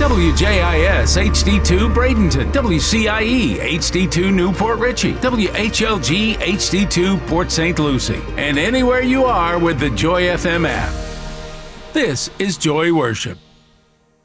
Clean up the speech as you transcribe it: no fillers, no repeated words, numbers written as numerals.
WJIS HD2 Bradenton, WCIE HD2 Newport Richey, WHLG HD2 Port St. Lucie, and anywhere you are with the Joy FM app. This is Joy Worship.